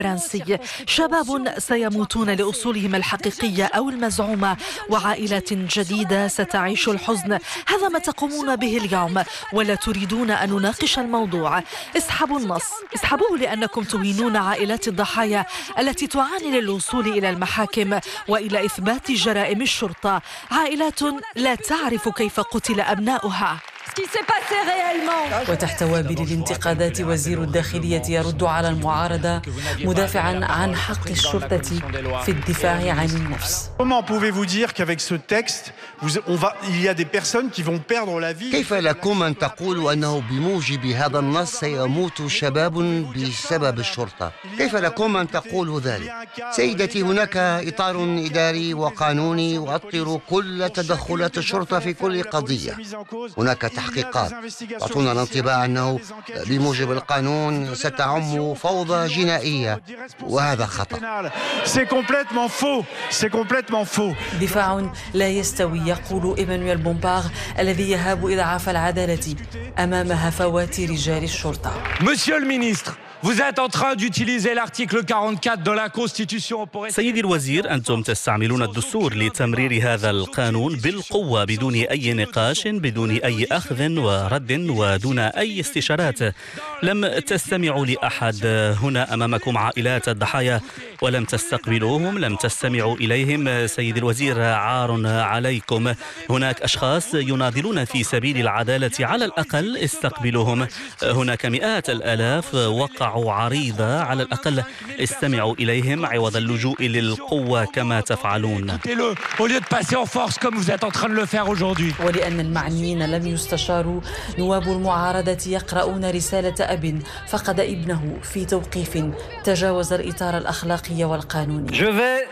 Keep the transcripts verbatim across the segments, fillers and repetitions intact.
فرنسي. شباب سيموتون لأصولهم الحقيقية أو المزعومة، وعائلات جديدة ستعيش الحزن. هذا ما تقومون به اليوم، ولا تريدون أن نناقش الموضوع. اسحبوا النص، اسحبوه، لأنكم تهينون عائلات الضحايا التي تعاني للوصول إلى المحاكم وإلى إثبات جرائم الشرطة. عائلات لا تعرف كيف قتل أبناؤها. وتحت وابل الانتقادات وزير الداخلية يرد على المعارضة مدافعا عن حق الشرطة في الدفاع عن النفس. كيف لكم أن تقولوا أنه بموجب هذا النص سيموت شباب بسبب الشرطة؟ كيف لكم أن تقولوا ذلك؟ سيدتي، هناك إطار إداري وقانوني يؤطر كل تدخلات الشرطة في كل قضية. هناك تحقيقات تعطونا الانطباع أنه بموجب القانون ستعم فوضى جنائية، وهذا خطأ. دفاع لا يستوي، يقول إيمانويل بومبار الذي يهاب إضعاف العدالة أمام هفوات رجال الشرطة. Vous êtes en train d'utiliser l'article quarante-quatre de la Constitution pour... سيدي الوزير، أنتم تستعملون الدستور لتمرير هذا القانون بالقوة بدون أي نقاش، بدون أي أخذ ورد ودون أي استشارات. لم تستمعوا لأحد. هنا أمامكم عائلات الضحايا ولم تستقبلوهم، لم تستمعوا إليهم. سيدي الوزير، عار عليكم. هناك أشخاص يناضلون في سبيل العدالة، على الأقل استقبلوهم. هناك مئات الآلاف وقعوا عريضة، على الأقل استمعوا إليهم عوض اللجوء للقوة كما تفعلون. ولأن المعنيين لم يستشاروا، نواب المعارضة يقرؤون رسالة أب فقد ابنه في توقيف تجاوز الإطار الأخلاقي والقانوني.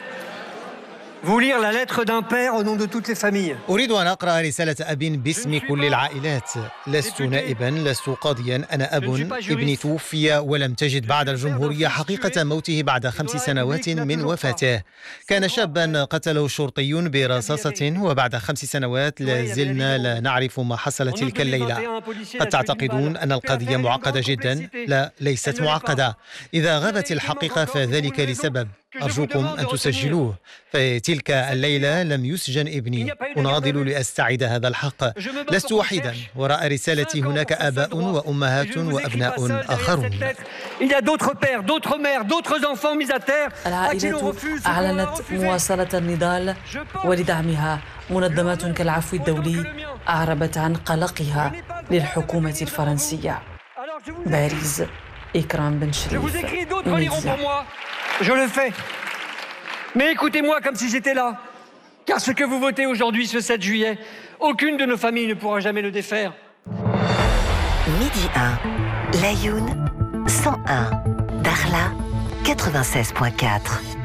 أريد أن أقرأ رسالة أب باسم كل العائلات. لست نائبا، لست قاضيا، أنا أب. ابني توفي ولم تجد بعد الجمهورية حقيقة موته بعد خمس سنوات من وفاته. كان شابا قتله شرطي برصاصة، وبعد خمس سنوات لازلنا لا نعرف ما حصل تلك الليلة. قد تعتقدون أن القضية معقدة جدا. لا، ليست معقدة. إذا غابت الحقيقة فذلك لسبب، أرجوكم أن تسجلوه. فتلك الليلة لم يسجن ابني. أناضل لأستعيد هذا الحق. لست وحيدا، وراء رسالتي هناك آباء وأمهات وأبناء آخرون. العائلة أعلنت مواصلة النضال، ولدعمها منظمات كالعفو الدولي أعربت عن قلقها للحكومة الفرنسية. باريس، إكرام بن شريف. Je le fais. Mais écoutez-moi comme si j'étais là. Car ce que vous votez aujourd'hui, ce sept juillet, aucune de nos familles ne pourra jamais le défaire. Midi un, Laayoune cent un, Dakhla quatre-vingt-seize virgule quatre.